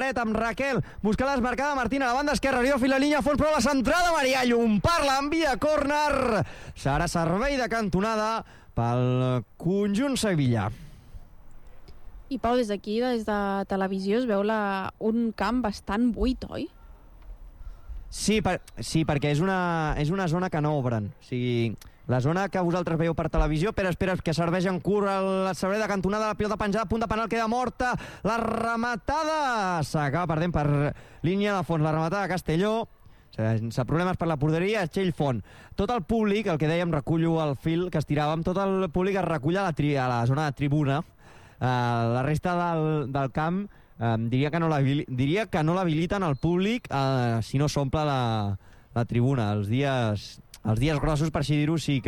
paret amb Raquel, busca l'esmarcada Martina a la banda esquerra, arriba fins la línia a fons, però la centrada Maria Llum, parla, envia córner, serà servei de cantonada pel conjunt Sevilla. I Pau, des d'aquí, des de televisió, es veu un camp bastant buit, oi? Sí, perquè és una zona que no obren. O sigui, la zona que vosaltres veieu per televisió, espera, que serveix en curt el servei de cantonada, la pilota penjada, punt de penal, queda morta, la rematada s'acaba perdent per línia de fons, la rematada de Castelló, sense problemes per la porteria, Txell Font. Tot el públic, el que dèiem, recullo el fil que estiràvem, tot el públic es recull a la zona de tribuna. La resta del camp diria que no l'habiliten al públic si no s'omple la tribuna. Els dies grossos, per així dir-ho, sí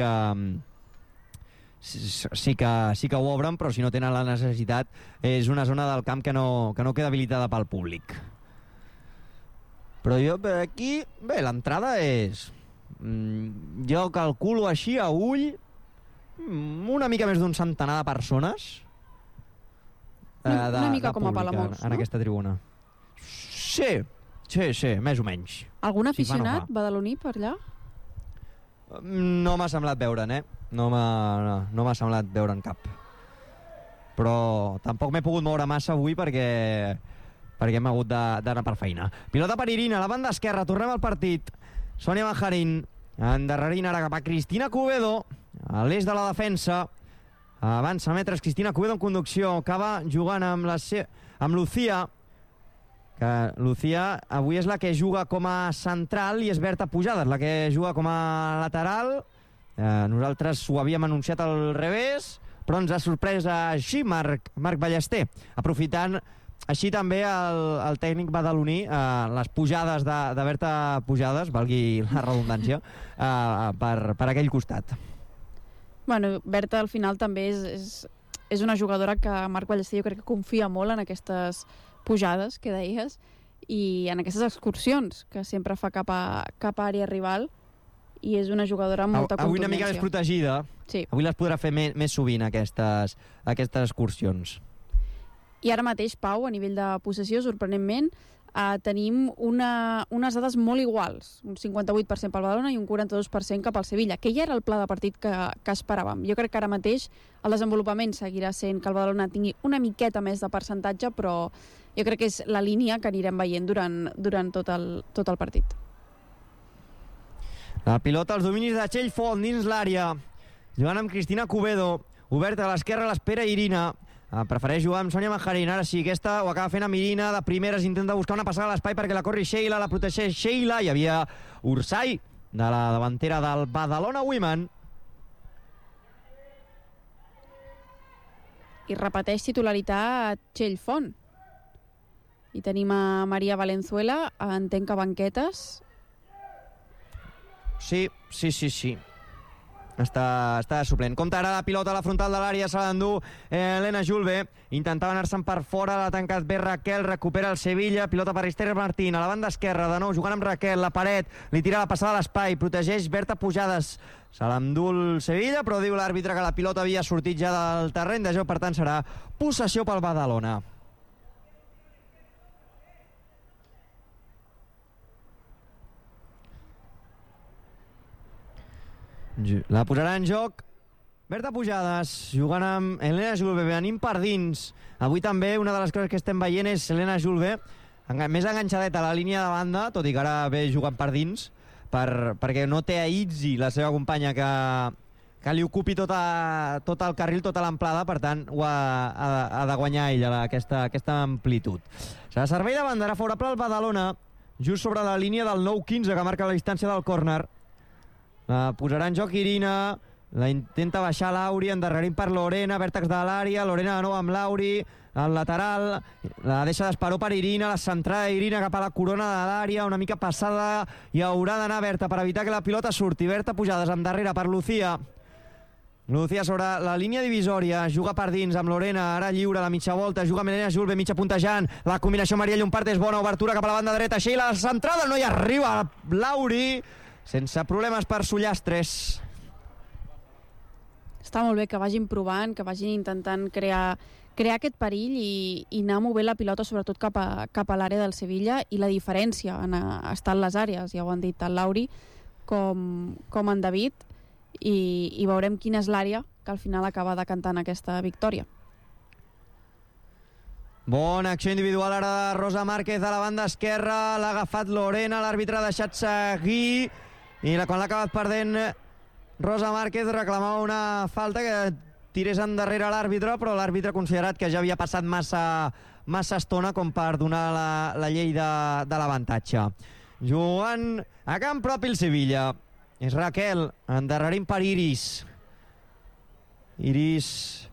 que ho obren, però si no tenen la necessitat és una zona del camp que no queda habilitada pel públic. Però jo aquí, bé, l'entrada és, jo calculo així a ull, una mica més d'un centenar de persones. Una mica com a Palamós, en aquesta tribuna. Sí, més o menys. Algun aficionat badaloní per allà? No m'ha semblat veure'n, no m'ha semblat veure'n cap. Però tampoc m'he pogut moure massa avui perquè hem hagut d'anar per feina. Pilota per Irina, a la banda esquerra, tornem al partit. Sònia Bajarín, endarrerint ara cap a Cristina Cubedo, a l'est de la defensa. Avança metres Cristina Cubedo en conducció, acaba jugant amb Lucía, que Lucía avui és la que juga com a central i és Berta Pujades la que juga com a lateral. Nosaltres ho havíem anunciat al revés, però ens ha sorprès així Marc Ballester, aprofitant així també el tècnic badaloní les pujades de Berta Pujades, valgui la redundància, per aquell costat. Bueno, Berta al final també és una jugadora que Marc Ballester jo crec que confia molt en aquestes pujades que deies i en aquestes excursions que sempre fa cap a àrea rival, i és una jugadora amb molta contundència. Avui una mica més protegida, sí. Avui les podrà fer més sovint aquestes excursions. I ara mateix, Pau, a nivell de possessió, sorprenentment, tenim unes dades molt iguals, un 58% pel Badalona i un 42% cap al Sevilla, que ja era el pla de partit que esperàvem. Jo crec que ara mateix el desenvolupament seguirà sent que el Badalona tingui una miqueta més de percentatge, però jo crec que és la línia que anirem veient durant tot el partit. La pilota als dominis de Txell Font dins l'àrea, jugant amb Cristina Cubedo, oberta a l'esquerra, l'espera Irina. Prefereix jugar amb Sònia Bajarín. Ara sí, aquesta ho acaba fent amb Irina de primeres, intenta buscar una passada a l'espai perquè la corri Sheila, la protegeix Sheila. Hi havia Ursay de la davantera del Badalona Women. I repeteix titularitat Txell Font. I tenim a Maria Valenzuela, entenc que banquetes. Sí. Està suplent. Compte ara la pilota a la frontal de l'àrea, s'ha d'endur Elena Julve. Intentava anar-se'n per fora, l'ha tancat bé Raquel, recupera el Sevilla, pilota per Esther Martín, a la banda esquerra, de nou jugant amb Raquel, la paret, li tira la passada a l'espai, protegeix Berta Pujades. Se l'endú el Sevilla, però diu l'àrbitre que la pilota havia sortit ja del terreny de joc, per tant serà possessió pel Badalona. La posarà en joc Berta Pujades, jugant amb Elena Julve, venim per dins. Avui també una de les coses que estem veient és Elena Julve més enganxadeta a la línia de banda, tot i que ara ve jugant per dins, perquè no té a Itzi, la seva companya, que li ocupi tot el carril, tota l'amplada, per tant ho ha de guanyar ella, aquesta amplitud. Serà servei de bandera favorable al Badalona, just sobre la línia del 9-15 que marca la distància del córner. La posarà en joc Irina, la intenta baixar Lauri, endarrerint per Lorena, vèrtex de l'àrea, Lorena de nou amb Lauri, al lateral, la deixa d'esperó per Irina, la centrada d'Irina cap a la corona de l'àrea, una mica passada, i haurà d'anar Berta per evitar que la pilota surti. Berta Pujades amb darrere per Lucía. Lucía sobre la línia divisòria, juga per dins amb Lorena, ara lliure, la mitja volta, juga amb Elena Julve, mitja puntejant, la combinació Maria Llompart és bona, obertura cap a la banda dreta, Sheila, la centrada, no hi arriba Lauri, sense problemes per Sullastres. Està molt bé que vagin provant, que vagin intentant crear crear aquest perill i anar movent la pilota sobretot cap a l'àrea del Sevilla, i la diferència en estar en les àrees, ja ho han dit tant Lauri com en David, i veurem quina és l'àrea que al final acaba decantant aquesta victòria. Bona acció individual ara de Rosa Márquez a la banda esquerra, l'ha agafat Lorena, l'àrbitre ha deixat seguir, i quan l'ha acabat perdent Rosa Márquez reclamava una falta que tirés endarrere l'àrbitre, però l'àrbitre ha considerat que ja havia passat massa estona com per donar la llei de l'avantatge. Jugant a camp propi el Sevilla. És Raquel, endarrerint per Iris. Iris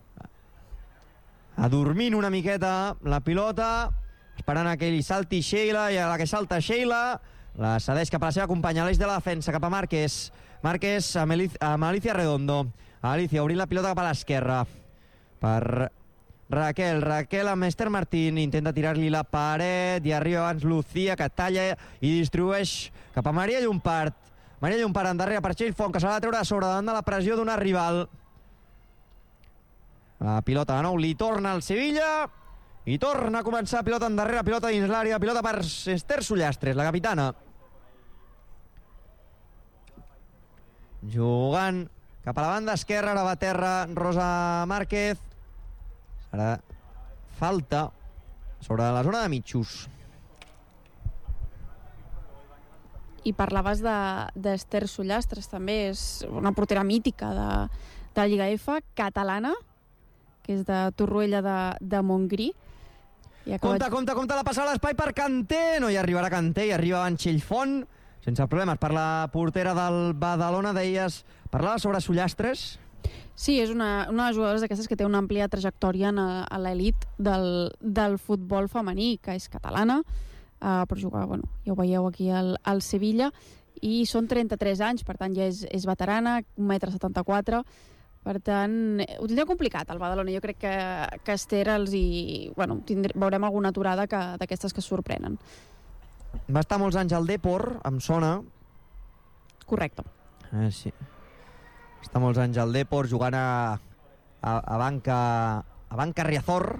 adormint una miqueta la pilota, esperant que li salti Sheila, i a la que salta Sheila la cedeix cap a la seva companya, l'eix de la defensa, cap a Márquez. Márquez amb Alicia Redondo. Alicia obrint la pilota cap a l'esquerra per Raquel amb Esther Martín, intenta tirar-li la paret i arriba abans Lucía, que talla i distribueix cap a Maria Llompart. Maria Llompart endarrere per Txell Font, que s'ha de treure a sobre davant de la pressió d'una rival. La pilota de nou li torna al Sevilla i torna a començar pilota endarrere, pilota dins l'àrea, pilota per Esther Sullastres, la capitana. Jugant cap a la banda esquerra, ara va a terra Rosa Márquez. Serà falta sobre la zona de mitjos. I parlaves d'Esther Sullastres, també és una portera mítica de la Lliga F, catalana, que és de Torroella de Montgrí. Compte, la passada a l'espai per Kanté, no hi arribarà Kanté, i arriba en Txellfont sense problemes per la portera del Badalona. Deies, parlava sobre Sullastres? Sí, és una de les jugadores d'aquestes que té una àmplia trajectòria a l'elit del futbol femení, que és catalana, però juga, ja ho veieu aquí al Sevilla, i són 33 anys, per tant ja és veterana, 1,74 m, per tant ho tindrà complicat el Badalona. Jo crec que Esther veurem alguna aturada d'aquestes que sorprenen. Va estar molts anys al Depor, em sona. Correcte. Sí. Està molts anys al Depor, jugant a Banca Riazor,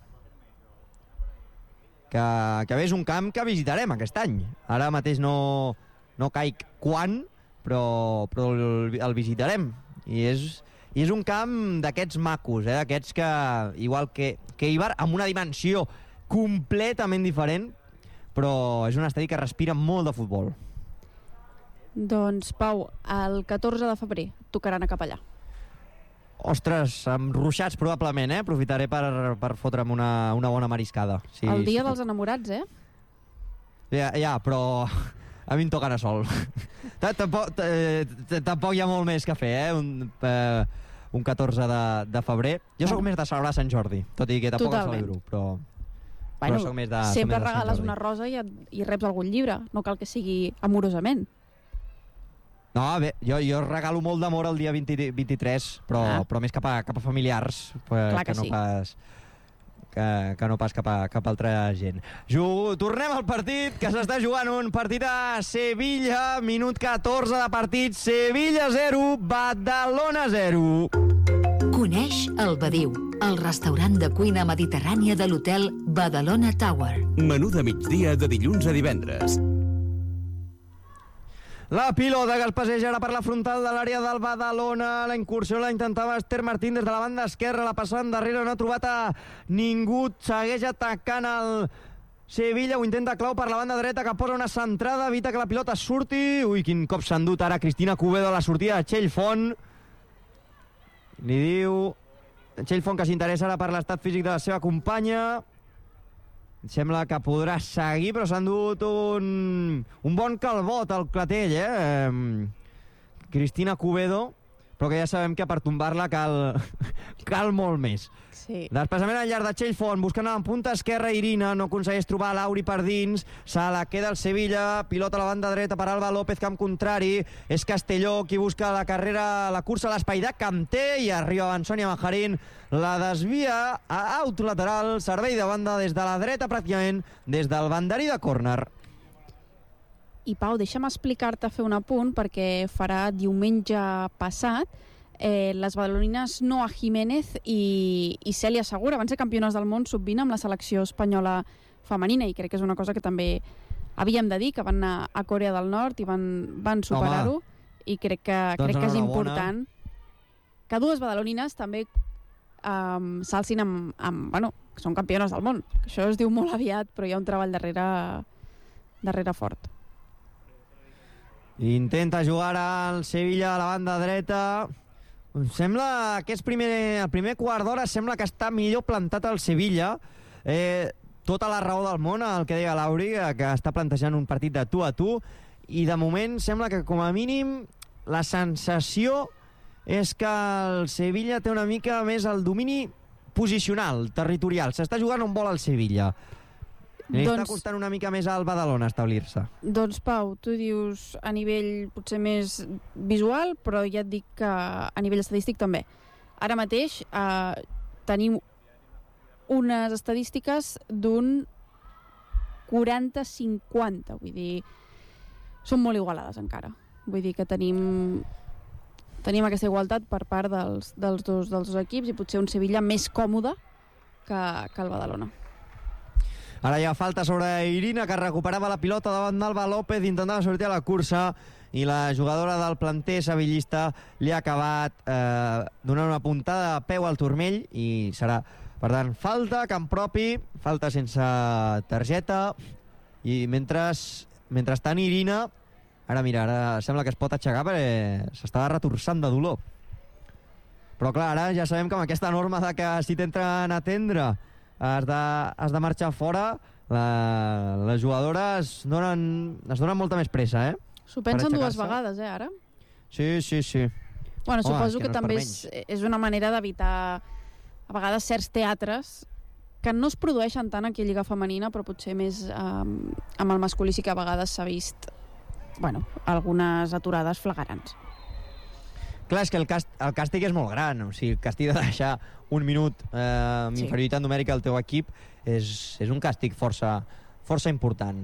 que bé és un camp que visitarem aquest any. Ara mateix no caic quan, però el visitarem. I és un camp d'aquests macos, d'aquests que, igual que Eibar, amb una dimensió completament diferent, però és un estadi que respira molt de futbol. Doncs, Pau, el 14 de febrer tocaran a cap allà. Ostres, amb ruixats probablement, aprofitaré per fotre'm una bona mariscada. El dia dels enamorats, Ja, però a mi em toca anar sol. Tampoc hi ha molt més que fer, un 14 de febrer. Jo sóc més de celebrar Sant Jordi, tot i que tampoc el celebro, però sóc més de sempre Sant regales Jordi. una rosa i reps algun llibre, no cal que sigui amorosament. No, bé, jo regalo molt d'amor el dia 23, però més cap a familiars, que no pas cap a altra gent. Tornem al partit, que s'està jugant un partit a Sevilla, minut 14 de partit, Sevilla 0, Badalona 0. Coneix el Badiu, el restaurant de cuina mediterrània de l'hotel Badalona Tower. Menú de migdia de dilluns a divendres. La pilota que es passeja ara per la frontal de l'àrea del Badalona. La incursió la intentava Esther Martín des de la banda esquerra. La passada endarrere, no ha trobat a ningú. Segueix atacant el Sevilla. Ho intenta Clau per la banda dreta, que posa una centrada, evita que la pilota surti. Ui, quin cop s'ha endut ara Cristina Cubedo a la sortida de Txell Font. Li diu Txell Font que s'interessa ara per l'estat físic de la seva companya. Sembla que podrà seguir, però s'ha endut un bon calbot al clatell, Cristina Cubedo, però que ja sabem que per tombar-la cal molt més. Sí. Desplaçament al llarg de Txell Font, buscant en punta esquerra Irina, no aconsegueix trobar Lauri per dins, se la queda el Sevilla, pilota a la banda dreta per Alba López, camp contrari, és Castelló qui busca la cursa a l'espai de Kanté, i arriba abans Sònia Majarín, la desvia a out lateral, servei de banda des de la dreta pràcticament, des del banderí de córner. I Pau, deixa'm explicar-te, fer un apunt, perquè farà diumenge passat les badalonines Noa Jiménez i Cèlia Segura van ser campiones del món sub-20 amb la selecció espanyola femenina, i crec que és una cosa que també havíem de dir, que van anar a Corea del Nord i van superar-ho, i crec que és important que dues badalonines també s'alcin bueno, que són campiones del món. Això es diu molt aviat, però hi ha un treball darrere fort. Intenta jugar al Sevilla a la banda dreta. Sembla que el primer quart d'hora sembla que està millor plantat el Sevilla. Tota la raó del món, el que deia Lauri, que està plantejant un partit de tu a tu, i de moment sembla que com a mínim la sensació és que el Sevilla té una mica més el domini posicional, territorial. S'està jugant on vol el Sevilla. Està costant una mica més al Badalona establir-se. Doncs, Pau, tu dius a nivell potser més visual, però ja et dic que a nivell estadístic també. Ara mateix tenim unes estadístiques d'un 40-50, vull dir, són molt igualades encara. Vull dir que tenim aquesta igualtat per part dels dos equips, i potser un Sevilla més còmode que el Badalona. Ara hi ha falta sobre Irina, que recuperava la pilota davant d'Alba López, intentava sortir a la cursa, i la jugadora del planter sevillista li ha acabat donant una puntada de peu al turmell, i serà, per tant, falta, camp propi, falta sense targeta, i mentrestant Irina, ara mira, ara sembla que es pot aixecar perquè s'estava retorçant de dolor. Però clar, ara ja sabem que amb aquesta norma de que si t'entren a atendre has de marxar fora, les jugadores es donen molta més pressa, S'ho pensen dues vegades, ara? Sí. Bueno, suposo que també és una manera d'evitar a vegades certs teatres que no es produeixen tant aquí a Lliga Femenina, però potser més amb el masculí sí que a vegades s'ha vist algunes aturades flagrants. Clar, és que el càstig és molt gran, o sigui, el càstig de deixar un minut amb inferioritat numèrica al teu equip és un càstig força important.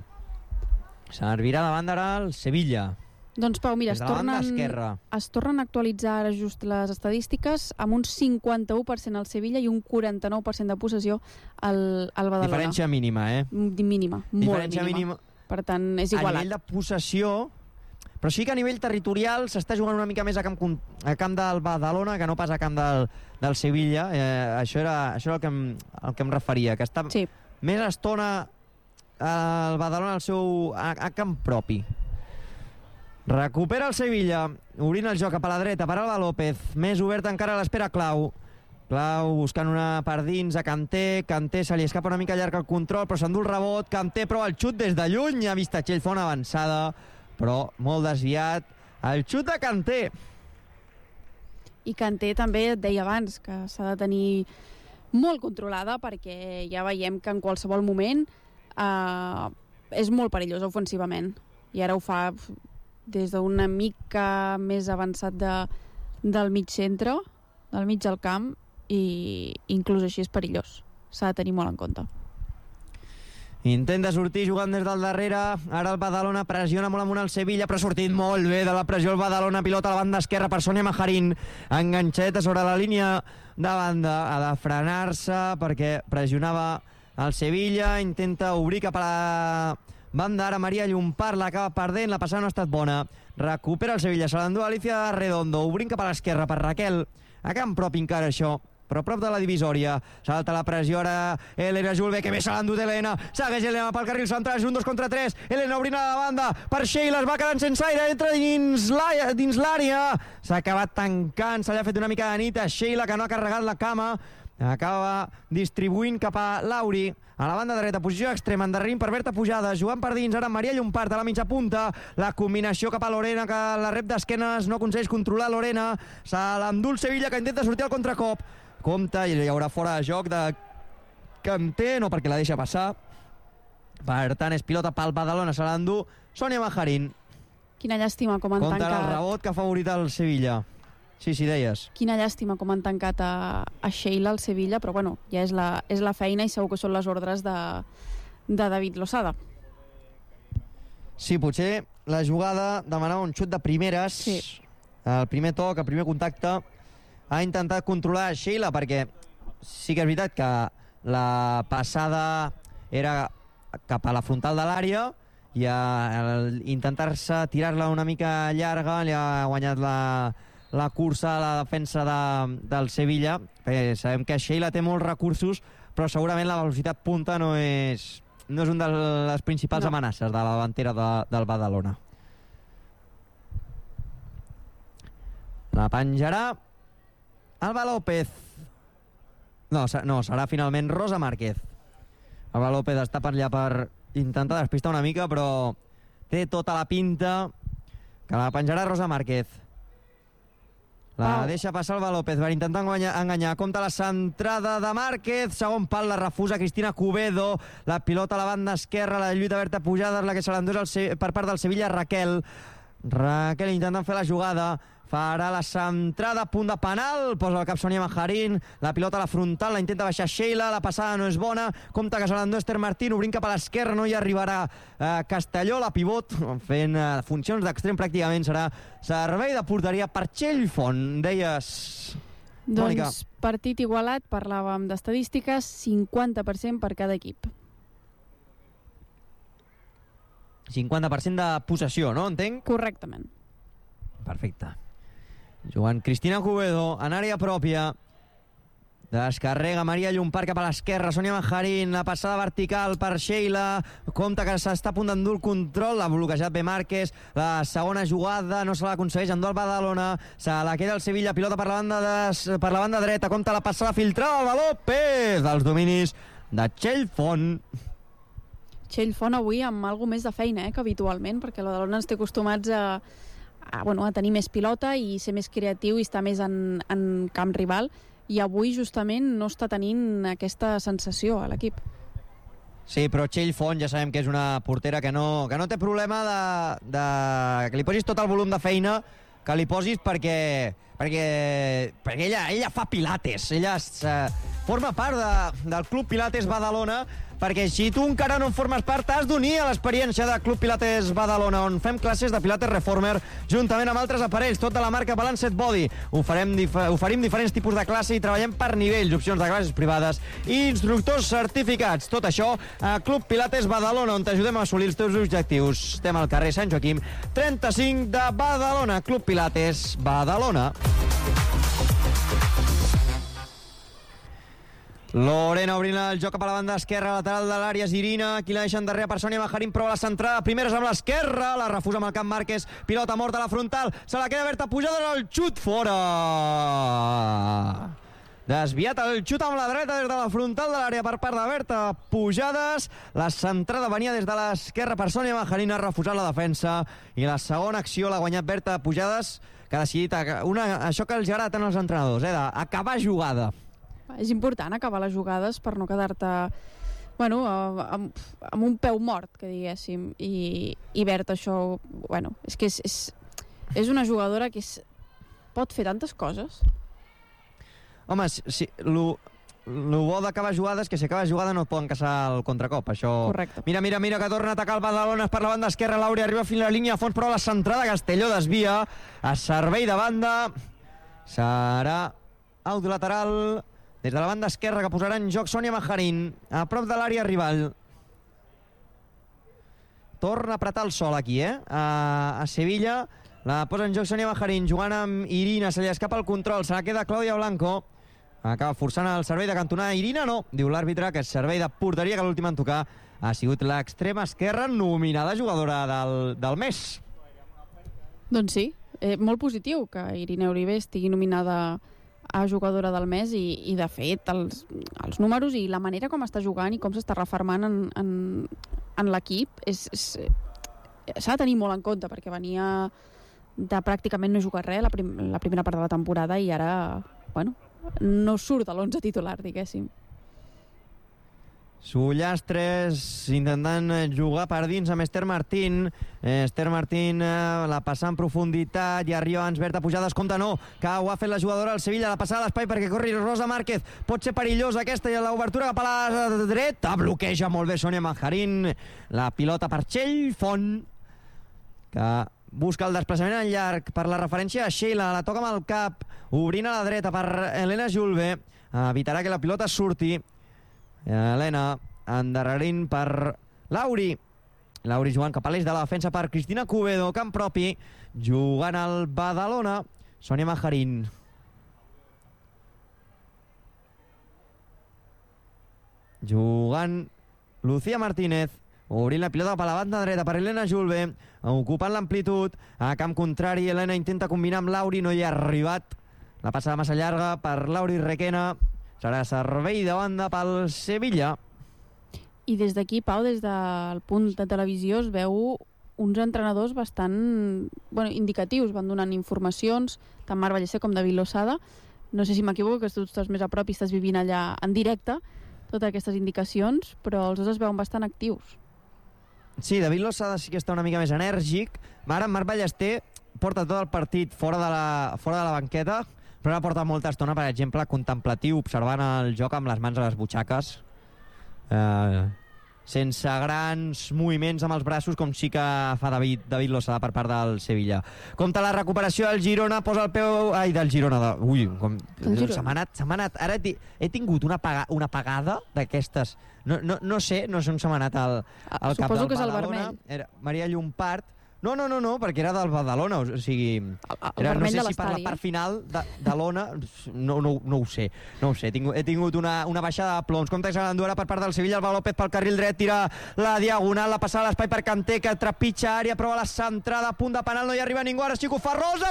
Servirà davant ara el Sevilla. Doncs, Pau, mira, es tornen a actualitzar ara just les estadístiques, amb un 51% al Sevilla i un 49% de possessió al Badalona. Diferència mínima, Mínima, molt mínima. Per tant, és igualat. A nivell de possessió, però sí que a nivell territorial s'està jugant una mica més a camp del Badalona que no pas a camp del Sevilla. Això era el que em referia, que està més estona el Badalona a camp propi. Recupera el Sevilla, obrint el joc cap a la dreta per Alba López, més obert encara a l'espera Clau buscant una per dins a Kanté se li escapa una mica llarg el control, però s'endú el rebot, Kanté prova el xut des de lluny, ha vist a Txell fa una avançada, però molt desviat el xut de Kanté. I Kanté també et deia abans que s'ha de tenir molt controlada, perquè ja veiem que en qualsevol moment és molt perillosa ofensivament, i ara ho fa des d'una mica més avançat del mig centre, del mig del camp, i inclús així és perillós. S'ha de tenir molt en compte. Intenta sortir jugant des del darrere, ara el Badalona pressiona molt amunt el Sevilla, però ha sortit molt bé de la pressió el Badalona, pilota a la banda esquerra per Sonia Majarín, enganxeta sobre la línia de banda, ha de frenar-se perquè pressionava el Sevilla, intenta obrir cap a la banda, ara Maria Llompart l'acaba perdent, la passada no ha estat bona, recupera el Sevilla, se l'endú Alicia Redondo, obrint cap a l'esquerra per Raquel, a camp propi encara això, però a prop de la divisòria, salta la pressió ara Elena Julve, que bé se l'ha endut Elena, segueix Elena pel carril central, un 2 contra 3, Elena obrint a la banda per Sheila, es va quedant sense aire, entra dins l'àrea, s'ha acabat tancant, se li ha fet una mica de nit a Sheila, que no ha carregat la cama, acaba distribuint cap a Lauri, a la banda dreta, posició extrema, endarrerint per Berta Pujada, jugant per dins, ara Maria Llompart a la mitja punta, la combinació cap a Lorena, que la rep d'esquenes, no aconsegueix controlar Lorena, se l'endú el Sevilla, que intenta sortir al contracop, compte, i hi haurà fora de joc de Kanté, no perquè la deixa passar, per tant és pilota pel Badalona, se l'endú Sonia Majarín. Quina llàstima com han tancat... Compte el rebot que ha favorit el Sevilla. Sí, deies. Quina llàstima com han tancat a Sheila al Sevilla, però bueno, ja és la feina i segur que són les ordres de David Losada. Sí, potser la jugada demanava un xut de primeres, el primer toc, el primer contacte, ha intentat controlar Sheila, perquè sí que és veritat que la passada era cap a la frontal de l'àrea i al intentar-se tirar-la una mica llarga li ha guanyat la cursa a la defensa del Sevilla, perquè sabem que Sheila té molts recursos, però segurament la velocitat punta no és una de les principals amenaces de la davantera del Badalona. La penjarà Alba López. No, serà finalment Rosa Márquez. Alba López està per allà per intentar despistar una mica, però té tota la pinta que la penjarà Rosa Márquez. La deixa passar Alba López per intentar enganyar. Compta la centrada de Márquez. Segon pal, la refusa Cristina Cubedo. La pilota a la banda esquerra, la lluita Berta Pujades, la que se l'endús per part del Sevilla, Raquel intentant fer la jugada. Farà la centrada, punt de penal, posa el cap Sonia Majarín, la pilota a la frontal, la intenta baixar Sheila, la passada no és bona, compta que se l'endú Esther Martín, obrint cap a l'esquerra, no hi arribarà Castelló, la pivot, fent funcions d'extrem pràcticament, serà servei de porteria per Txell Font, deies... Mònica. Doncs partit igualat, parlàvem d'estadístiques, 50% per cada equip. 50% de possessió, no? Entenc? Correctament. Perfecte. Jugant Cristina Cubedo en àrea pròpia. Descarrega Maria Llompart cap a l'esquerra, Sonia Majarín, la passada vertical per Sheila, compta que s'està a punt d'endur el control, l'ha bloquejat bé Márquez, la segona jugada no se l'aconsegueix, endú el Badalona, se la queda el Sevilla, pilota per la banda dreta, compta la passada filtrada, Alba López, dels dominis de Txell Font. Txell Font avui amb alguna més de feina que habitualment, perquè el Badalona ens té acostumats a tenir més pilota i ser més creatiu i estar més en camp rival, i avui justament no està tenint aquesta sensació a l'equip. Sí, però Txell Font ja sabem que és una portera que no té problema de que li posis tot el volum de feina que li posis perquè ella fa pilates, ella forma part del Club Pilates Badalona, perquè si tu encara no en formes part t'has d'unir a l'experiència de Club Pilates Badalona, on fem classes de Pilates Reformer juntament amb altres aparells, tot de la marca Balanced Body. Oferim diferents tipus de classe i treballem per nivells, opcions de classes privades i instructors certificats. Tot això a Club Pilates Badalona, on t'ajudem a assolir els teus objectius. Estem al carrer Sant Joaquim 35 de Badalona. Club Pilates Badalona. Lorena obrint el joc cap a la banda esquerra, lateral de l'àrea, Irina, qui la deixa endarrere per Sonia Majarín, prova la centrada, primeres amb l'esquerra, la refusa amb el camp Márquez, pilota morta a la frontal, se la queda Berta Pujades, el xut fora! Desviat el xut amb la dreta des de la frontal de l'àrea per part de Berta Pujades, la centrada venia des de l'esquerra per Sonia Majarín, ha refusat la defensa, i la segona acció l'ha guanyat Berta Pujades, que ha decidit això que els agrada tant als entrenadors, d'acabar jugada. És important acabar les jugades per no quedar-te amb un peu mort, que diguéssim, i Berta això, és que és una jugadora que pot fer tantes coses. Home, sí, el bo d'acabar jugades és que si acaba jugada no et poden caçar el contracop, això... Correcte. Mira, que torna a atacar el Badalona per la banda esquerra, L'Àurea arriba fins a la línia de fons, però la centrada Castelló desvia, a servei de banda, serà out lateral des de la banda esquerra, que posarà en joc Sonia Majarín, a prop de l'àrea rival. Torna a apretar el sol aquí, a Sevilla. La posa en joc Sonia Majarín, jugant amb Irina, se li escapa el control, se la queda Clàudia Blanco. Acaba forçant el servei de cantonada. Irina no, diu l'àrbitre, que és servei de porteria, que l'últim en tocar ha sigut l'extrema esquerra, nominada jugadora del mes. Doncs sí, molt positiu que Irina Uribe estigui nominada a jugadora del mes i de fet els números i la manera com està jugant i com s'està refermant en l'equip s'ha de tenir molt en compte, perquè venia de pràcticament no jugar res la primera part de la temporada i ara no surt de l'11 titular, diguéssim. Sullastres intentant jugar per dins amb Esther Martín. Esther Martín la passa en profunditat i arriba abans Berta Pujades. Compte no, que ho ha fet la jugadora del Sevilla, la passada a l'espai perquè corri Rosa Márquez. Pot ser perillosa aquesta i l'obertura cap a la dreta. Bloqueja molt bé Sonia Majarín. La pilota per Txell Font, que busca el desplaçament en llarg per la referència a Sheila, la toca amb el cap, obrint a la dreta per Helena Julve, evitarà que la pilota surti. Helena endarrerint per Lauri jugant cap a l'eix de la defensa per Cristina Cubedo, camp propi, jugant al Badalona, Sònia Majarín. Jugant Lucía Martínez, obrint la pilota per la banda dreta per Helena Julve, ocupant l'amplitud a camp contrari. Helena intenta combinar amb Lauri, no hi ha arribat, la passada massa llarga per Lauri Requena, serà servei de banda pel Sevilla. I des d'aquí, Pau, des del punt de televisió es veu uns entrenadors bastant indicatius, van donant informacions, tant Marc Ballester com David Losada. No sé si m'equivoco, que tu estàs més a prop i estàs vivint allà en directe totes aquestes indicacions, però els dos es veuen bastant actius. Sí, David Losada sí que està una mica més enèrgic. Ara Marc Ballester porta tot el partit fora de la banqueta, però ara porta molta estona, per exemple, contemplatiu, observant el joc amb les mans a les butxaques, sense grans moviments amb els braços, com sí que fa David Losada per part del Sevilla. Compte la recuperació del Girona, posa el peu... Ai, del Girona. Se m'ha anat. Ara he tingut una apagada d'aquestes. No sé on se m'ha anat el cap del Badalona. Suposo que és el vermell. Era Maria Llompart. No, perquè era del Badalona, o sigui... no sé si per la part final de l'Ona, no ho sé. He tingut una baixada de ploms. Compte que s'enduera per part del Sevilla, Alba López pel carril dret, tira la diagonal, la passada a l'espai per Kanté, que trepitja àrea, prova la centrada, punt de penal, no hi arriba ningú, ara Chico Farrosa,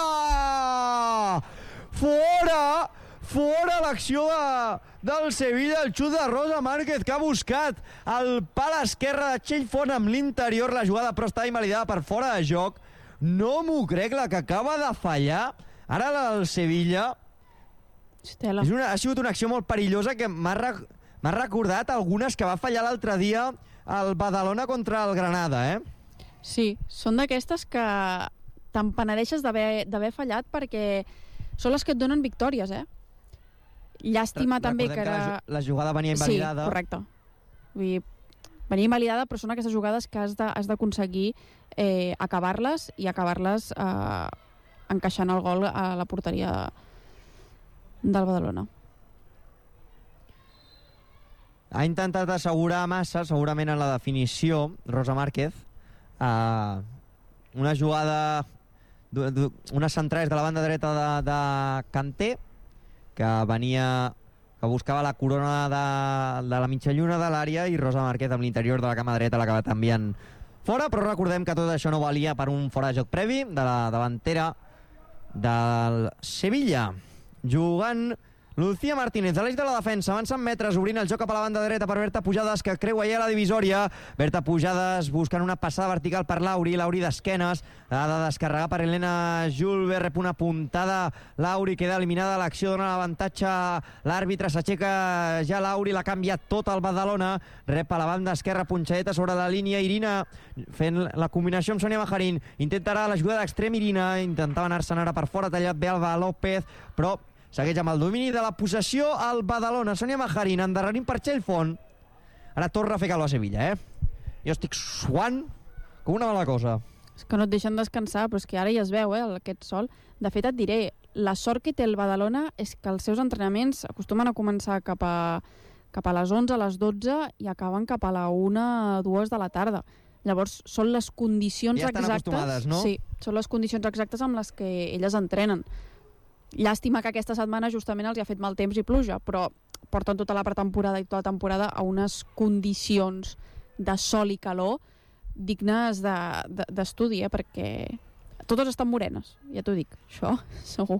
fora l'acció del Sevilla, el xut de Rosa Márquez, que ha buscat el pal esquerre de Txell Font amb l'interior, la jugada però està invalidada per fora de joc. No m'ho crec, la que acaba de fallar ara la del Sevilla. Ha sigut una acció molt perillosa que m'ha recordat algunes que va fallar l'altre dia al Badalona contra el Granada, Sí, són d'aquestes que te'n penedeixes d'haver fallat, perquè són les que et donen victòries, Llàstima també que era... La jugada venia invalidada. Sí, correcte. Vull dir, venia invalidada, però són aquestes jugades que has d'aconseguir acabar-les i acabar-les encaixant el gol a la porteria del Badalona. Ha intentat assegurar massa, segurament en la definició, Rosa Márquez, una jugada, unes centrades de la banda dreta de Kanté, que buscava la corona de la mitja lluna de l'àrea, i Rosa Márquez amb l'interior de la cama dreta l'ha acabat enviant fora, però recordem que tot això no valia per un fora de joc previ de la davantera del Sevilla. Jugant Lucía Martínez, a l'eix de la defensa, avança en metres, obrint el joc cap a la banda dreta per Berta Pujades, que creua ja la divisòria. Berta Pujades buscant una passada vertical per Lauri d'esquenes, ha de descarregar per Helena Julve, rep una puntada, Lauri queda eliminada de l'acció, dona l'avantatge l'àrbitre, s'aixeca ja Lauri, l'ha canviat tot el Badalona, rep a la banda esquerra, punxadeta sobre la línia, Irina fent la combinació amb Sònia Majarín, intentarà la jugada d'extrem Irina, intentava anar-se'n ara per fora, tallat bé Alba López, però segueix amb el domini de la possessió al Badalona. Sònia Majarín endarrerint per Txell Font. Ara torna a fer calor a Sevilla, Jo estic suant com una mala cosa. És que no et deixen descansar, però és que ara ja es veu, aquest sol. De fet, et diré, la sort que té el Badalona és que els seus entrenaments acostumen a començar cap a les 11, a les 12 i acaben cap a la 1, 2 de la tarda. Llavors, són les condicions exactes... Ja estan acostumades, no? Sí, són les condicions exactes amb les que elles entrenen. Llàstima que aquesta setmana justament els ha fet mal temps i pluja, però porten tota la pretemporada i tota la temporada a unes condicions de sol i calor dignes d'estudi, perquè totes estan morenes, ja t'ho dic, això segur.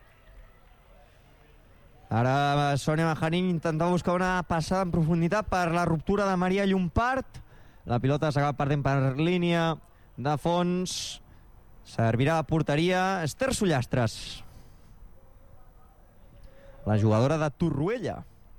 Ara Sònia Majarín intenta buscar una passada en profunditat per la ruptura de Maria Llompart. La pilota s'acaba perdent per línia de fons. Servirà a porteria Esther Sullastres, la jugadora de Torroella.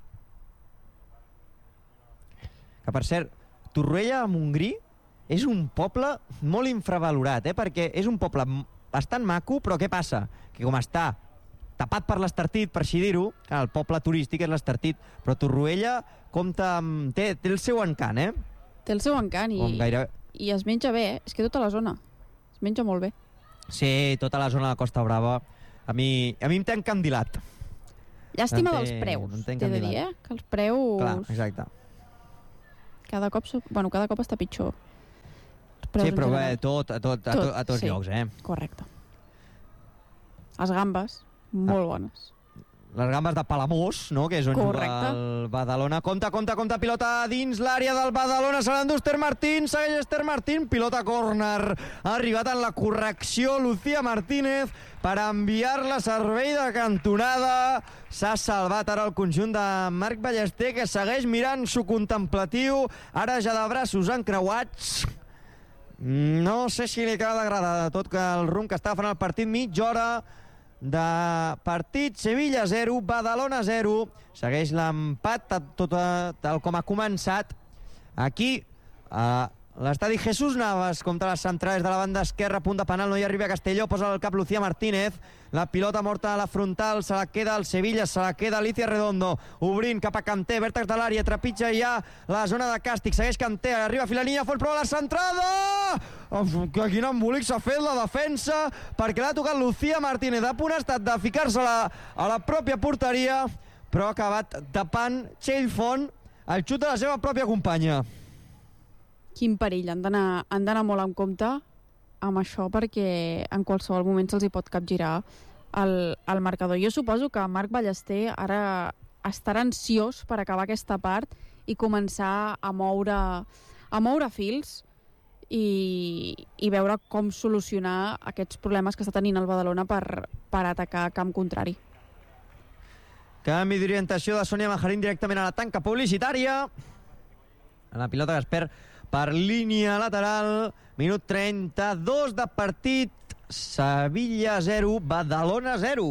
Que, per cert, Torroella de Montgrí és un poble molt infravalorat, perquè és un poble bastant maco, però què passa? Que com està tapat per l'Estartit, per així dir-ho, el poble turístic és l'Estartit, però Torroella compta amb... té el seu encant, Té el seu encant i es menja bé, És que tota la zona es menja molt bé. Sí, tota la zona de Costa Brava. A mi em té encandilat. Llàstima dels preus, t'he de dir, que els preus... Clar, exacte. Cada cop està pitjor. Sí, però bé, a tots llocs, Correcte. Les gambes, molt bones. Les gambes de Palamós, no?, que és on juga el Badalona. Compte, pilota dins l'àrea del Badalona, se l'endú Ester Martín, segueix Ester Martín, pilota córner. Ha arribat en la correcció Lucía Martínez per enviar-la a servei de cantonada. S'ha salvat ara el conjunt de Marc Ballester, que segueix mirant-s'ho contemplatiu, ara ja de braços encreuats. No sé si li acaba d'agradar tot que el rumb que està fent el partit, mitja hora de partit, Sevilla 0, Badalona 0. Segueix l'empat tot tal com ha començat aquí a l'estadi Jesús Navas contra les centrales de la banda esquerra, punt de penal, no hi arriba Castelló, posa el cap Lucía Martínez, la pilota morta a la frontal, se la queda el Sevilla, se la queda Alicia Redondo, obrint cap a Kanté, vèrtex de l'àrea, trepitja ja la zona de càstig, segueix Kanté, arriba Filania, fot prova la centrada! Quin embolic s'ha fet la defensa, perquè l'ha tocat Lucía Martínez, a punt ha estat de ficar-se a la pròpia porteria, però ha acabat tapant Txell Font el xut de la seva pròpia companya. Quin perill, han d'anar molt en compte amb això, perquè en qualsevol moment se'ls hi pot capgirar el marcador. Jo suposo que Marc Ballester ara estarà ansiós per acabar aquesta part i començar a moure fils i veure com solucionar aquests problemes que està tenint el Badalona per atacar a camp contrari. Canvi d'orientació de Sònia Majarín directament a la tanca publicitària. La pilota que es perd per línia lateral, minut 32 de partit, Sevilla 0, Badalona 0.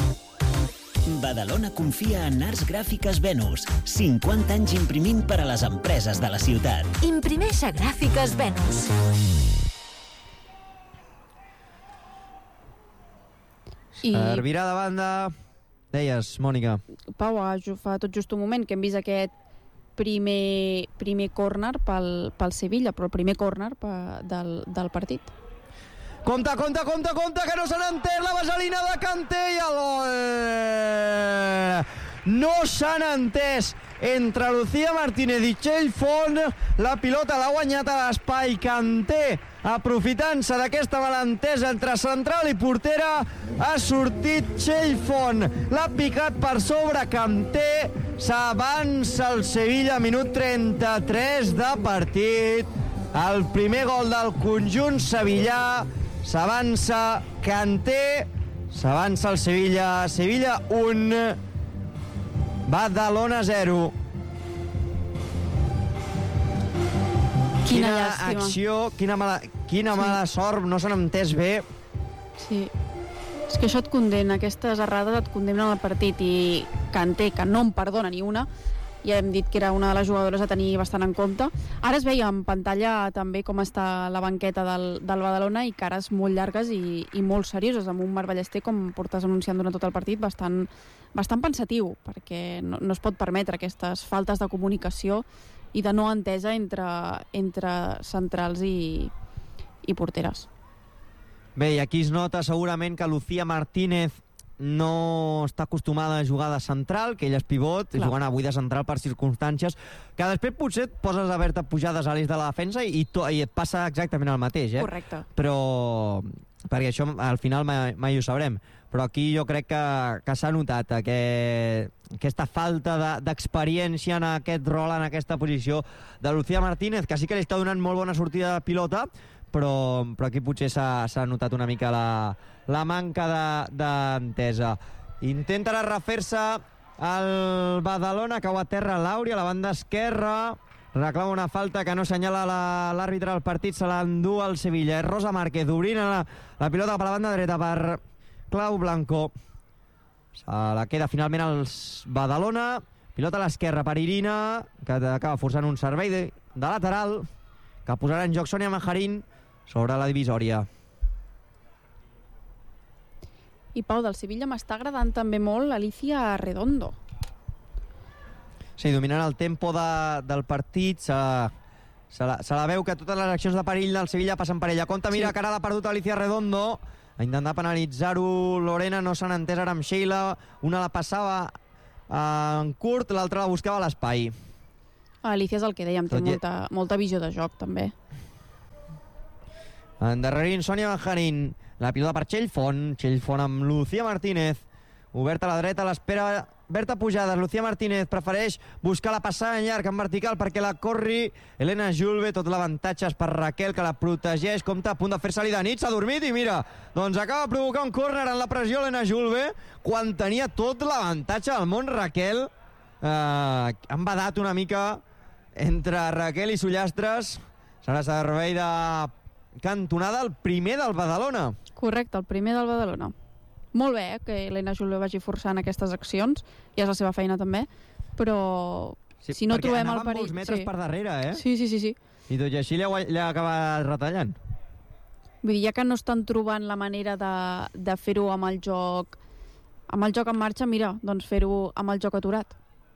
Badalona confia en Arts Gràfiques Venus. 50 anys imprimint per a les empreses de la ciutat. Imprimeix a Gràfiques Venus. Servirà de banda. Deies, Mònica. Pau, fa tot just un moment que hem vist aquest primer córner pel Sevilla, però el primer córner del partit. Compte, que no s'han entès la vaselina de Kanté i el gol! No s'han entès entre Lucía Martínez i Txell Font. La pilota l'ha guanyat a l'espai Kanté, aprofitant-se d'aquesta malentesa entre central i portera, ha sortit Txell Font, l'ha picat per sobre Kanté, s'avança el Sevilla, minut 33 de partit, el primer gol del conjunt sevillà, s'avança Kanté, s'avança el Sevilla 1, Badalona 0. Quina acció, quina mala sort, no s'han entès bé. Sí, és que això et condemna, aquestes errades et condemnen al partit, i Kanté, que no en perdona ni una, ja hem dit que era una de les jugadores a tenir bastant en compte. Ara es veia en pantalla també com està la banqueta del Badalona, i cares molt llargues i molt serioses, amb un Marc Ballester, com portes anunciant durant tot el partit, bastant pensatiu, perquè no es pot permetre aquestes faltes de comunicació i de no entesa entre centrals i porteres. Bé, i aquí es nota segurament que Lucía Martínez no està acostumada a jugar de central, que ella és pivot, jugant avui de central per circumstàncies, que després potser et poses a veure pujades a l'eix de la defensa i et passa exactament el mateix, Correcte. Però, perquè això al final mai ho sabrem, però aquí jo crec que s'ha notat aquesta falta d'experiència en aquest rol, en aquesta posició de Lucía Martínez, que sí que li està donant molt bona sortida de pilota, però aquí potser s'ha notat una mica la manca d'entesa. Intenta refer-se el Badalona, cau a terra l'Àurea, a la banda esquerra, reclama una falta que no senyala l'àrbitre del partit, se l'endú el Sevilla. És Rosa Márquez obrint la pilota per la banda dreta per Clau Blanco. Se la queda finalment el Badalona, pilota a l'esquerra per Irina, que acaba forçant un servei de lateral, que posarà en joc Sònia Majarín sobre la divisòria. I Pau, del Sevilla m'està agradant també molt Alicia Redondo. Sí, dominant el tempo del partit, s'ha Se la veu que totes les accions de perill del Sevilla passen per ella. Compte, mira, que ara l'ha perdut Alicia Redondo. A intentar penalitzar-ho Lorena, no s'han entès ara amb Sheila. Una la passava en curt, l'altra la buscava a l'espai. Alicia és el que dèiem, té molta visió de joc, també. Endarrerint Sònia Benjarín. La pilota per Txell Font amb Lucía Martínez. Oberta a la dreta, a l'espera Berta Pujades. Lucía Martínez prefereix buscar la passada en llarg, en vertical, perquè la corri Elena Julve. Tot l'avantatge és per Raquel, que la protegeix. Compte, a punt de fer-se-li de nit, s'ha dormit i mira, doncs acaba de provocar un córner en la pressió Elena Julve, quan tenia tot l'avantatge del món. Raquel han badat una mica entre Raquel i Sullastres. Serà servei de cantonada, el primer del Badalona. Correcte, el primer del Badalona. Molt bé, que Elena Julve vagi forçant aquestes accions, i és la seva feina també, però sí, si no trobem el perill... Perquè molts metres per darrere, eh? Sí. I tot i així l'ha acabat retallant. Vull dir, ja que no estan trobant la manera de fer-ho amb el joc en marxa, mira, doncs fer-ho amb el joc aturat.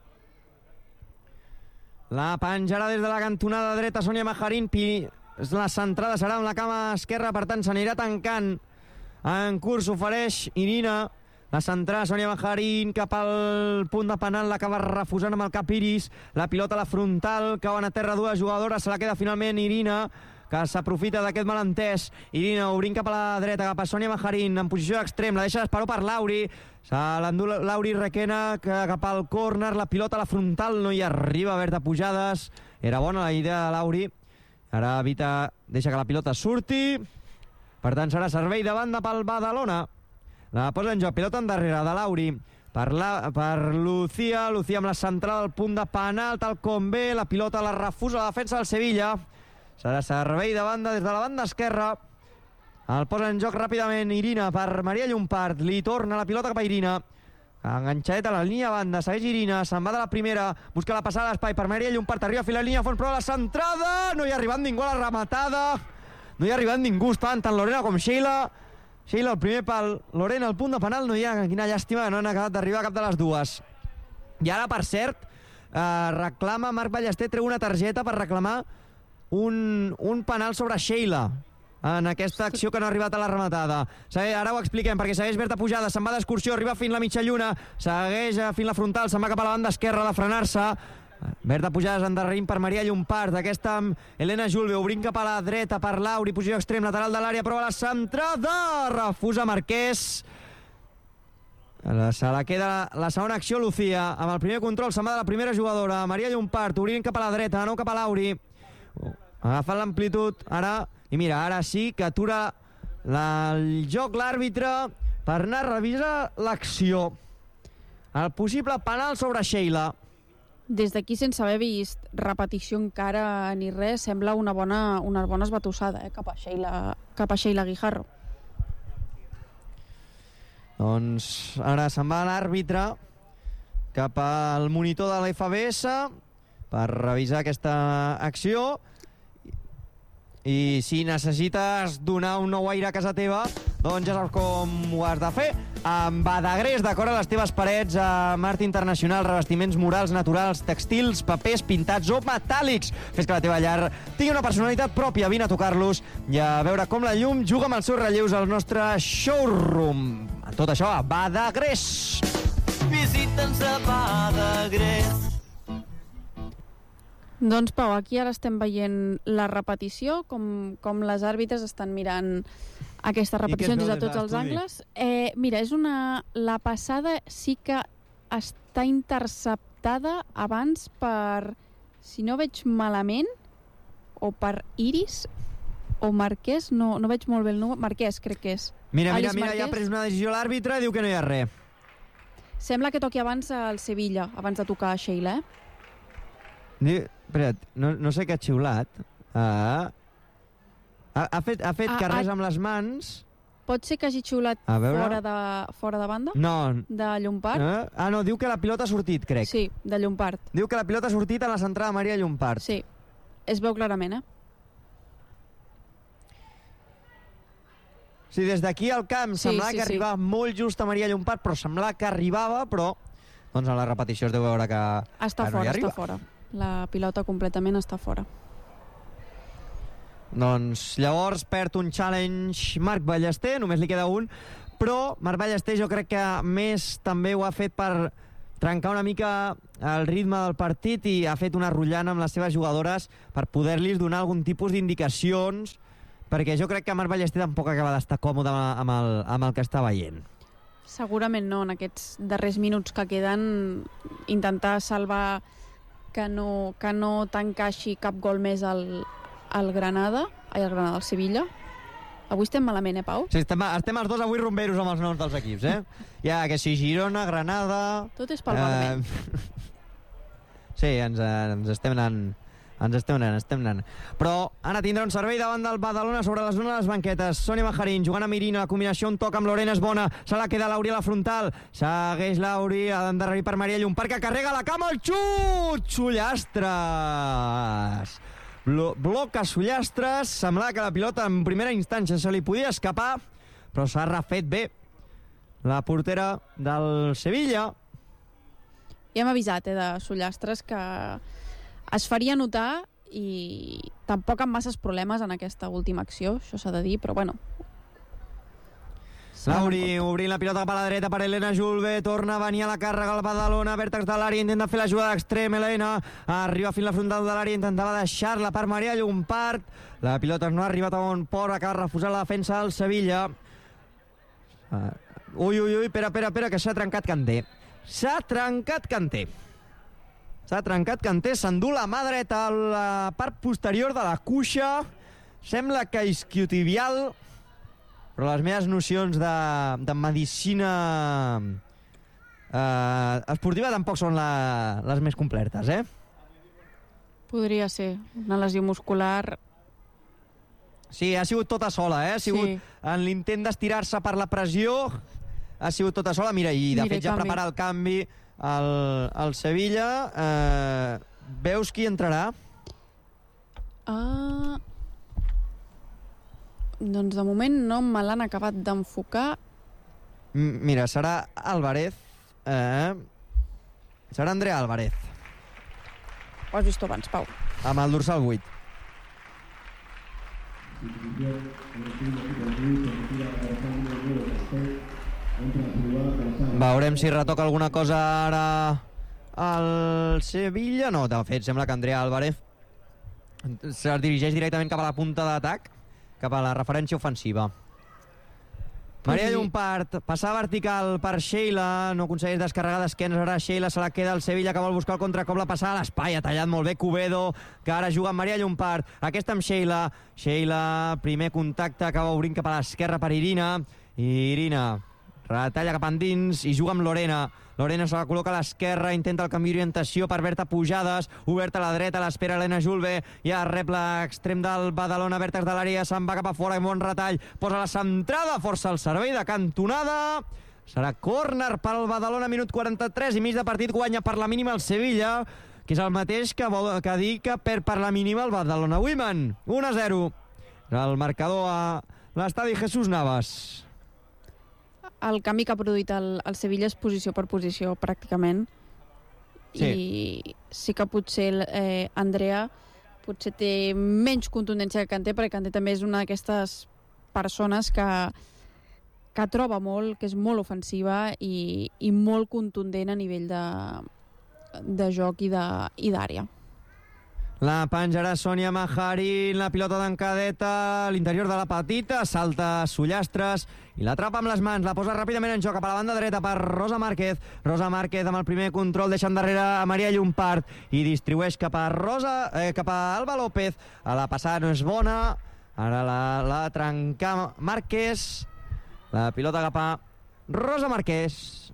La penjarà des de la cantonada dreta Sònia Benjarín. La centrada serà amb la cama esquerra, per tant s'anirà tancant. En curs ofereix Irina. La centrada Sònia Benjarín cap al punt de penal, l'acaba refusant amb el cap Iris. La pilota a la frontal, cauen a terra dues jugadores, se la queda finalment Irina, que s'aprofita d'aquest malentès. Irina obrint cap a la dreta, cap a Sònia Benjarín, en posició d'extrem, la deixa d'esperó per Lauri. Se l'endú Lauri Requena cap al córner, la pilota a la frontal, no hi arriba Berta Pujades. Era bona la idea de Lauri. Ara evita, deixa que la pilota surti. Per tant, serà servei de banda pel Badalona. La posa en joc, pilota endarrere de Lauri. Per Lucía amb la centrada al punt de penal, tal com ve. La pilota la refusa la defensa del Sevilla. Serà servei de banda des de la banda esquerra. El posa en joc ràpidament Irina per Maria Llompart. Li torna la pilota cap a Irina. Enganxadeta a la línia banda, segueix Irina, se'n va de la primera, busca la passada a l'espai per Maria Llompart, arriba a fi la línia a fons, però la centrada, no hi ha arribat ningú a la rematada, no hi ha arribat ningú, estaven tant Lorena com Sheila. Sheila el primer pal, Lorena al punt de penal, no hi ha, quina llàstima que no han acabat d'arribar cap de les dues. I ara, per cert, reclama Marc Ballester, treu una targeta per reclamar un penal sobre Sheila en aquesta acció que no ha arribat a la rematada. Ara ho expliquem, perquè segueix Berta Pujades, se'n va d'excursió, arriba fins la mitja lluna, segueix fins la frontal, se'n va cap a la banda esquerra de frenar-se. Berta Pujades endarrerint per Maria Llompart, aquesta amb Elena Julve, obrint cap a la dreta per Lauri, posició extrem, lateral de l'àrea, prova la centrada, refusa Marquès. Se la queda la segona acció Lucía, amb el primer control se'n va de la primera jugadora, Maria Llompart, obrint cap a la dreta, de nou cap a Lauri, agafant l'amplitud, ara. I mira, ara sí que atura el joc l'àrbitre per anar a revisar l'acció. El possible penal sobre Sheila. Des d'aquí, sense haver vist repetició encara ni res, sembla una bona esbatussada cap a Sheila Guijarro. Doncs ara se'n va l'àrbitre cap al monitor de l'FBS per revisar aquesta acció. I si necessites donar un nou aire a casa teva, doncs ja saps com ho has de fer. Amb Badagrés decora les teves parets amb art internacional, revestiments murals, naturals, textils, papers pintats o metàl·lics. Fes que la teva llar tingui una personalitat pròpia. Vine a tocar-los i a veure com la llum juga amb els seus relleus al nostre showroom. Tot això a Badagrés. Visita'ns a Badagrés. Doncs, Pau, aquí ara estem veient la repetició, com les àrbitres estan mirant aquestes repeticions des de tots els angles. Mira, la passada sí que està interceptada abans per, si no veig malament, o per Iris o Marquès, no veig molt bé el número, Marquès crec que és. Mira, ja ha pres una decisió l'àrbitre, diu que no hi ha res. Sembla que toqui abans al Sevilla, abans de tocar a Sheila, Espera't, no sé què ha xiulat. Ha fet carrers amb les mans. Pot ser que hagi xiulat fora de banda? No. De Llompart? No, diu que la pilota ha sortit, crec. Sí, de Llompart. Diu que la pilota ha sortit a la centrada de Maria Llompart. Sí, es veu clarament, Sí, des d'aquí al camp semblava que arribava molt just a Maria Llompart, però semblava que arribava, però doncs a la repetició es deu veure que està no hi arriba. Està fora. La pilota completament està fora. Doncs llavors perd un challenge Marc Ballester, només li queda un, però Marc Ballester jo crec que més també ho ha fet per trencar una mica el ritme del partit i ha fet una rotllana amb les seves jugadores per poder-los donar algun tipus d'indicacions, perquè jo crec que Marc Ballester tampoc acaba d'estar còmode amb el que està veient. Segurament no, en aquests darrers minuts que queden, intentar salvar que no t'encaixi cap gol més al Sevilla. Avui estem malament, Pau? Sí, estem els dos avui rumberos amb els noms dels equips, Ja, que si Girona, Granada... Tot és pel vermell. Sí, ens estem anant. Però ara tindrà un servei davant del Badalona sobre la zona de les banquetes. Sònia Majarín jugant amb Irina, la combinació un toc amb Lorena és bona, se la queda Lauri a la frontal, segueix Lauri, ha d'endarrerir per Maria Llompart, que carrega la cama, el xut! Sullastres! Bloca Sullastres, semblava que la pilota en primera instància se li podia escapar, però s'ha refet bé la portera del Sevilla. Ja hem avisat de Sullastres que es faria notar i tampoc amb masses problemes en aquesta última acció, això s'ha de dir, però bueno. Lauri obrint la pilota cap a la dreta per Elena Julve, torna a venir a la càrrega al Badalona, vèrtex de l'àrea, intenta fer la jugada d'extrem, Elena arriba fins a la frontal de l'àrea, intentava deixar-la per Maria Llompart, la pilota no ha arribat a bon port, acaba refusant la defensa del Sevilla. Ui, espera, que s'ha trencat Kanté, s'endú la mà dreta a la part posterior de la cuixa, sembla que isquiotibial, però les meves nocions de medicina esportiva tampoc són les més completes, Podria ser una lesió muscular. Sí, ha sigut tota sola, Ha sigut en l'intent d'estirar-se per la pressió, ha sigut tota sola. Mira, i de fet ja prepara el canvi al Sevilla. Veus qui entrarà? Doncs de moment no me l'han acabat d'enfocar. Mira, serà Álvarez. Serà Andrea Álvarez. Ho has vist abans, Pau. Amb el dorsal 8. Veurem si retoca alguna cosa ara al Sevilla. No, de fet, sembla que Andrea Álvarez se dirigeix directament cap a la punta d'atac, cap a la referència ofensiva. Maria Llompart, passar vertical per Sheila, no aconsegueix descarregar d'esquenes, ara Sheila se la queda el Sevilla, que vol buscar el contracop, la passada a l'espai, ha tallat molt bé Cubedo, que ara juga amb Maria Llompart, aquesta amb Sheila, primer contacte, acaba obrint cap a l'esquerra per Irina, i Irina retalla cap endins i juga amb Lorena. Lorena se la col·loca a l'esquerra, intenta el canvi d'orientació per Berta Pujades, oberta a la dreta, l'espera Elena Julve, ja rep l'extrem del Badalona, vèrtex de l'àrea, se'n va cap a fora, bon retall, posa la centrada, força el servei de cantonada, serà córner pel Badalona, minut 43 i mig de partit, guanya per la mínima el Sevilla, que és el mateix que dir que perd per la mínima el Badalona Women. 1-0. El marcador a l'estadi Jesús Navas. El canvi que ha produït el Sevilla és posició per posició, pràcticament. Sí. I sí que potser Andrea potser té menys contundència que Kanté, perquè Kanté també és una d'aquestes persones que troba molt, que és molt ofensiva i molt contundent a nivell de joc i d'àrea. La penjarà Sònia Majarín, la pilota d'encadeta a l'interior de la petita, salta Sullastres i l'atrapa amb les mans, la posa ràpidament en joc cap a la banda dreta per Rosa Márquez. Rosa Márquez amb el primer control deixa endarrere a Maria Llompart i distribueix cap a Alba López. A la passada no és bona, ara la trenca Márquez, la pilota cap a Rosa Márquez.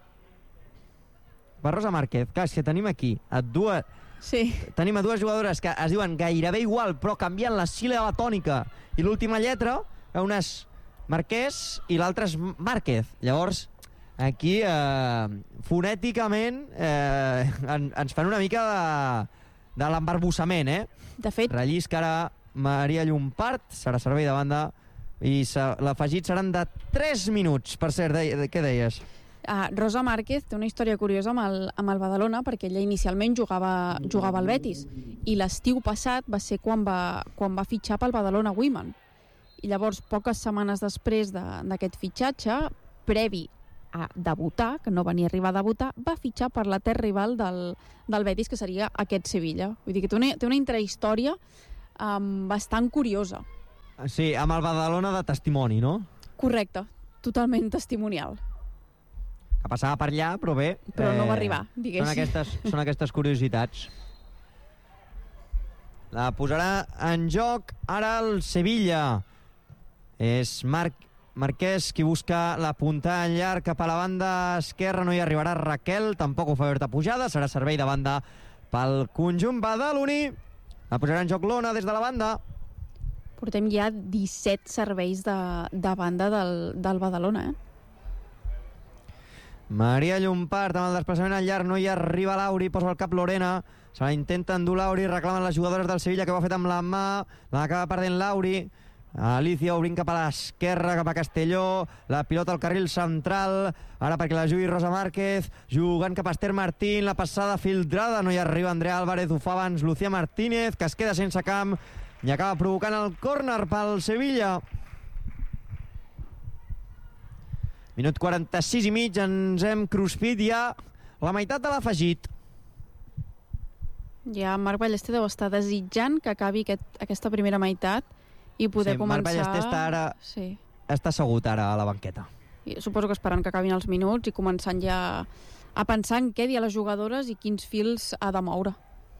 Per Rosa Márquez, clar, és que tenim aquí tenim a dues jugadores que es diuen gairebé igual, però canviant la síl·laba tònica i l'última lletra, una és Marquès i l'altra és Márquez. Llavors, aquí, fonèticament, ens fan una mica de l'embarbussament, De fet... rellisca ara Maria Llompart, serà servei de banda, i l'afegit seran de 3 minuts, per cert, què deies? Rosa Márquez té una història curiosa amb el Badalona, perquè ella inicialment jugava al Betis, i l'estiu passat va ser quan va fitxar pel Badalona Women. I llavors, poques setmanes després d'aquest fitxatge, previ a debutar, que no venia a arribar a debutar, va fitxar per la terra rival del Betis, que seria aquest Sevilla. Vull dir que té una intrahistòria bastant curiosa. Sí, amb el Badalona de testimoni, no? Correcte, totalment testimonial. Que passava per allà, però bé... Però no va arribar, diguéssim. Són aquestes curiositats. La posarà en joc ara el Sevilla. És Marquès qui busca la punta en llarg cap a la banda esquerra. No hi arribarà Raquel, tampoc ho fa Berta Pujada. Serà servei de banda pel conjunt badaloní. La posarà en joc l'Ona des de la banda. Portem ja 17 serveis de banda del Badalona, Maria Llompart amb el desplaçament al llarg, no hi arriba Lauri, posa el cap Lorena, se la intenta endur Lauri, reclamen les jugadores del Sevilla, que ho ha fet amb la mà, l'acaba perdent Lauri. Alicia obrint cap a l'esquerra, cap a Castelló, la pilota al carril central, ara perquè la jugui Rosa Márquez, jugant cap a Esther Martín, la passada filtrada, no hi arriba Andrea Álvarez, ho fa abans Lucía Martínez, que es queda sense camp i acaba provocant el córner pel Sevilla. Minut 46 i mig, ens hem cruspit ja la meitat de l'afegit. Ja Marc Ballester deu estar desitjant que acabi aquesta primera meitat i poder començar... Marc Ballester està assegut ara a la banqueta. I suposo que esperant que acabin els minuts i començant ja a pensar en què dir a les jugadores i quins fils ha de moure.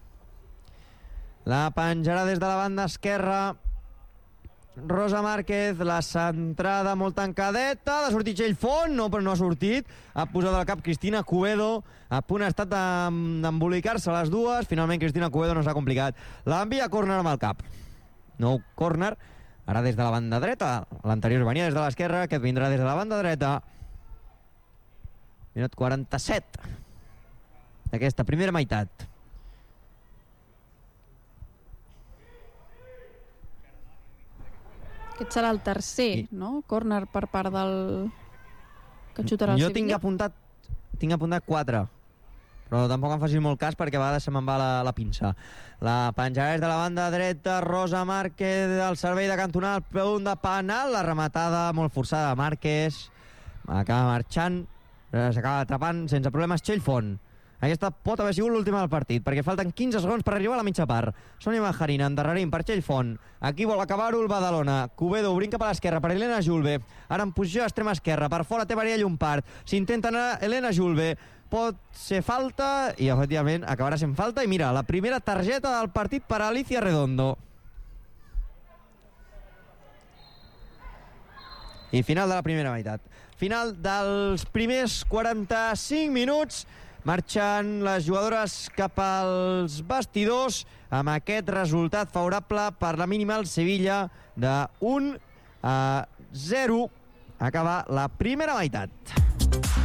La penjarà des de la banda esquerra Rosa Márquez, la centrada molt tancadeta, ha de sortir Txell Font, no, però no ha sortit, ha posat al cap Cristina Cuedo, a punt ha estat d'embolicar-se les dues, finalment Cristina Cuedo no s'ha complicat, l'envia a córner amb el cap, nou córner, ara des de la banda dreta, l'anterior venia des de l'esquerra, aquest vindrà des de la banda dreta. Minut 47 d'aquesta primera meitat. Aquest serà el tercer, no? Córner per part del... que xutarà el Jo Sevilla. tinc apuntat 4, però tampoc em facis molt cas perquè a vegades se me'n va la pinça. La penjarà des de la banda dreta, Rosa Márquez, al servei de cantonal, al punt de penal, la rematada molt forçada de Márquez, acaba marxant, s'acaba atrapant sense problemes Txell Font. Aquesta pot haver sigut l'última del partit, perquè falten 15 segons per arribar a la mitja part. Sònia Majarina, endarrerint per Txell Font. Aquí vol acabar-ho el Badalona. Cubedo obrint cap a l'esquerra per Elena Julve. Ara en posició extrema esquerra. Per fora té Maria Llompart. S'intenta anar Elena Julve. Pot ser falta i, efectivament, acabarà sent falta. I mira, la primera targeta del partit per Alicia Redondo. I final de la primera meitat. Final dels primers 45 minuts. Marxen les jugadores cap als vestidors amb aquest resultat favorable per la mínima al Sevilla de 1-0. Acaba la primera meitat.